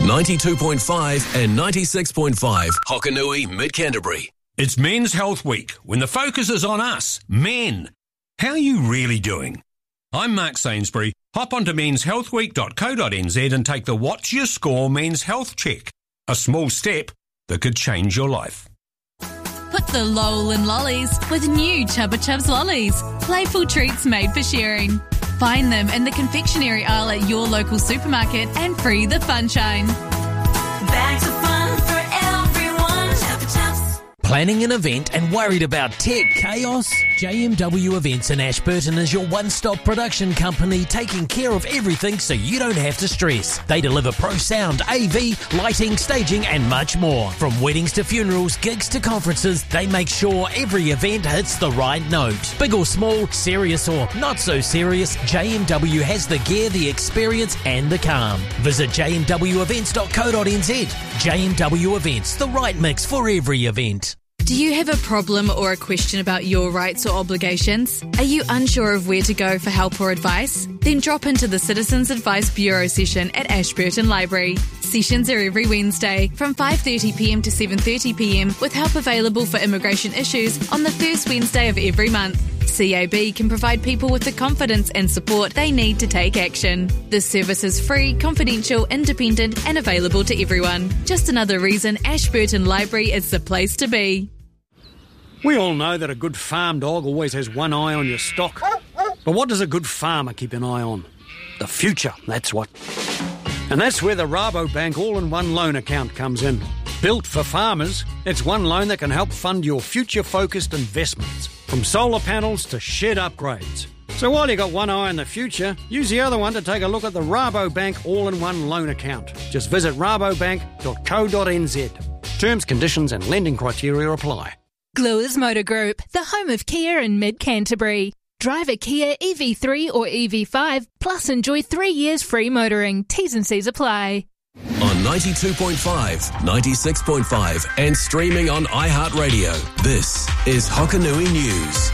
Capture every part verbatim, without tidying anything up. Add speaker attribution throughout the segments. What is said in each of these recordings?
Speaker 1: ninety-two point five and ninety-six point five Hokanui, Mid-Canterbury.
Speaker 2: It's Men's Health Week, when the focus is on us, men. How are you really doing? I'm Mark Sainsbury. Hop onto mens health week dot co dot n z and take the What's Your Score Men's Health Check. A small step that could change your life.
Speaker 3: Put the lol in lollies with new Chubba Chubs lollies. Playful treats made for sharing. Find them in the confectionery aisle at your local supermarket and free the funshine.
Speaker 4: Bags of fun for everyone. Chubba Chubs.
Speaker 5: Planning an event and worried about tech chaos? J M W Events in Ashburton is your one-stop production company taking care of everything so you don't have to stress. They deliver pro sound, A V, lighting, staging and much more. From weddings to funerals, gigs to conferences, they make sure every event hits the right note. Big or small, serious or not so serious, J M W has the gear, the experience and the calm. Visit j m w events dot co dot n z. J M W Events, the right mix for every event.
Speaker 3: Do you have a problem or a question about your rights or obligations? Are you unsure of where to go for help or advice? Then drop into the Citizens Advice Bureau session at Ashburton Library. Sessions are every Wednesday from five thirty p m to seven thirty p m with help available for immigration issues on the first Wednesday of every month. C A B can provide people with the confidence and support they need to take action. This service is free, confidential, independent and available to everyone. Just another reason Ashburton Library is the place to be.
Speaker 6: We all know that a good farm dog always has one eye on your stock. But what does a good farmer keep an eye on? The future, that's what. And that's where the Rabobank all-in-one loan account comes in. Built for farmers, it's one loan that can help fund your future-focused investments, from solar panels to shed upgrades. So while you got one eye on the future, use the other one to take a look at the Rabobank all-in-one loan account. Just visit rabobank dot co dot n z. Terms, conditions and lending criteria apply.
Speaker 7: Gluers Motor Group, the home of Kia in Mid-Canterbury. Drive a Kia E V three or E V five, plus enjoy three years free motoring. T's and C's apply.
Speaker 1: On ninety-two point five, ninety-six point five and streaming on iHeartRadio. This is Hokanui News.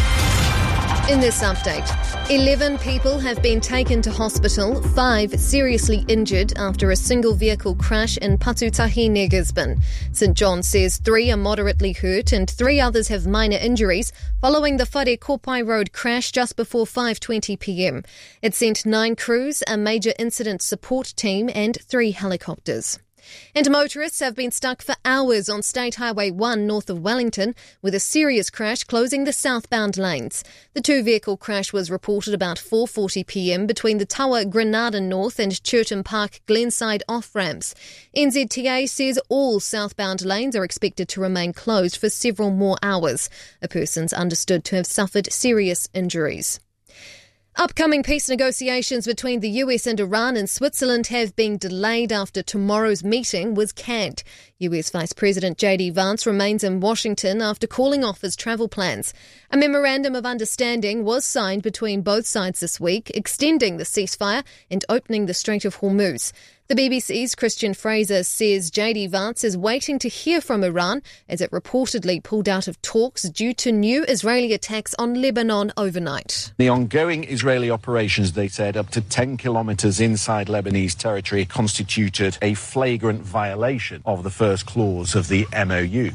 Speaker 8: In this update, eleven people have been taken to hospital, five seriously injured after a single vehicle crash in Patutahi near Gisborne. St John says three are moderately hurt and three others have minor injuries following the Whare Kopai Road crash just before five twenty p m. It sent nine crews, a major incident support team and three helicopters. And motorists have been stuck for hours on State Highway one north of Wellington with a serious crash closing the southbound lanes. The two-vehicle crash was reported about four forty p m between the Tawa Granada North and Churton Park Glenside off-ramps. N Z T A says all southbound lanes are expected to remain closed for several more hours. A person's understood to have suffered serious injuries. Upcoming peace negotiations between the U S and Iran and Switzerland have been delayed after tomorrow's meeting was canned. U S Vice President J D Vance remains in Washington after calling off his travel plans. A memorandum of understanding was signed between both sides this week, extending the ceasefire and opening the Strait of Hormuz. The B B C's Christian Fraser says J D Vance is waiting to hear from Iran as it reportedly pulled out of talks due to new Israeli attacks on Lebanon overnight.
Speaker 9: The ongoing Israeli operations, they said, up to ten kilometres inside Lebanese territory constituted a flagrant violation of the first clause of the M O U.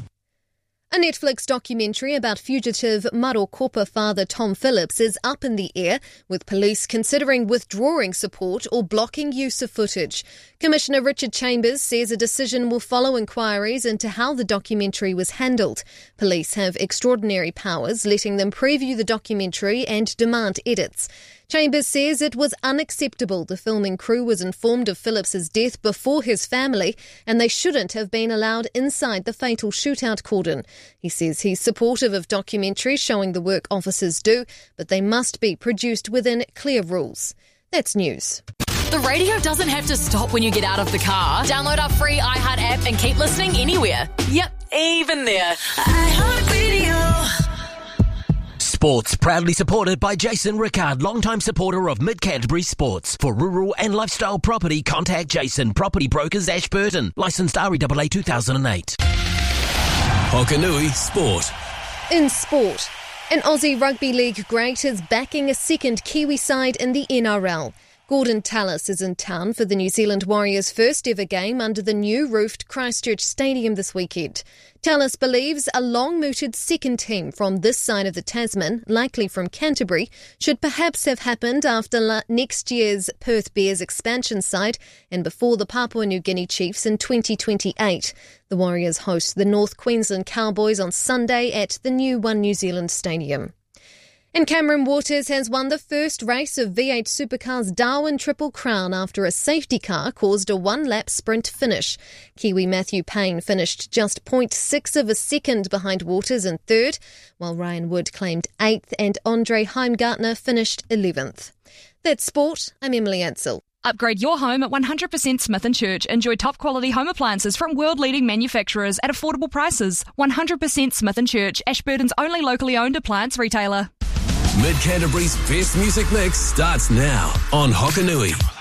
Speaker 8: A Netflix documentary about fugitive Marokopa father Tom Phillips is up in the air, with police considering withdrawing support or blocking use of footage. Commissioner Richard Chambers says a decision will follow inquiries into how the documentary was handled. Police have extraordinary powers, letting them preview the documentary and demand edits. Chambers says it was unacceptable the filming crew was informed of Phillips's death before his family, and they shouldn't have been allowed inside the fatal shootout cordon. He says he's supportive of documentaries showing the work officers do, but they must be produced within clear rules. That's news.
Speaker 10: The radio doesn't have to stop when you get out of the car. Download our free iHeart app and keep listening anywhere. Yep, even there.
Speaker 4: iHeartRadio.
Speaker 5: Sports, proudly supported by Jason Rickard, longtime supporter of Mid-Canterbury Sports. For rural and lifestyle property, contact Jason, Property Brokers, Ashburton. Licensed R E A A two thousand eight.
Speaker 1: Hokanui Sport.
Speaker 8: In sport, an Aussie Rugby League great is backing a second Kiwi side in the N R L. Gordon Tallis is in town for the New Zealand Warriors' first ever game under the new roofed Christchurch Stadium this weekend. Tallis believes a long-mooted second team from this side of the Tasman, likely from Canterbury, should perhaps have happened after la- next year's Perth Bears expansion side and before the Papua New Guinea Chiefs in twenty twenty-eight. The Warriors host the North Queensland Cowboys on Sunday at the new One New Zealand Stadium. And Cameron Waters has won the first race of V eight Supercars Darwin Triple Crown after a safety car caused a one-lap sprint finish. Kiwi Matthew Payne finished just zero point six of a second behind Waters in third, while Ryan Wood claimed eighth and Andre Heimgartner finished eleventh. That's sport. I'm Emily Ansell.
Speaker 11: Upgrade your home at one hundred percent Smith and Church. Enjoy top-quality home appliances from world-leading manufacturers at affordable prices. one hundred percent Smith and Church, Ashburton's only locally owned appliance retailer.
Speaker 1: Mid Canterbury's best music mix starts now on Hokanui.